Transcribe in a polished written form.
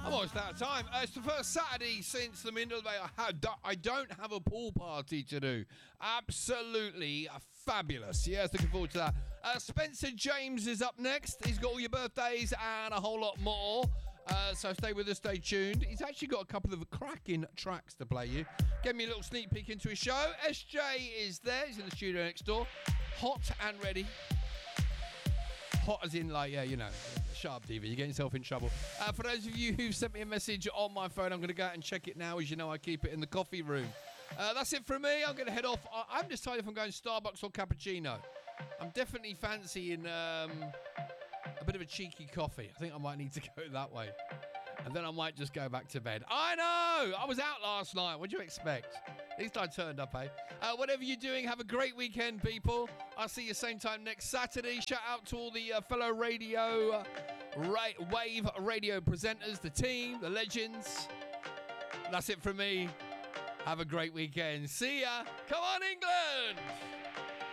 I'm almost out of time. It's the first Saturday since the middle of the day. I don't have a pool party to do. Absolutely fabulous. Yes, looking forward to that. Spencer James is up next. He's got all your birthdays and a whole lot more. So stay with us, stay tuned. He's actually got a couple of cracking tracks to play you. Give me a little sneak peek into his show. SJ is there. He's in the studio next door. Hot and ready. Hot as in, like, yeah, you know, shut up, Diva. You're getting yourself in trouble. For those of you who've sent me a message on my phone, I'm going to go out and check it now. As you know, I keep it in the coffee room. That's it from me. I'm going to head off. I'm deciding if I'm going Starbucks or cappuccino. I'm definitely fancying a bit of a cheeky coffee. I think I might need to go that way. And then I might just go back to bed. I know! I was out last night. What do you expect? At least I turned up, eh? Whatever you're doing, have a great weekend, people. I'll see you same time next Saturday. Shout out to all the fellow radio, Wave radio presenters, the team, the legends. That's it from me. Have a great weekend. See ya. Come on, England!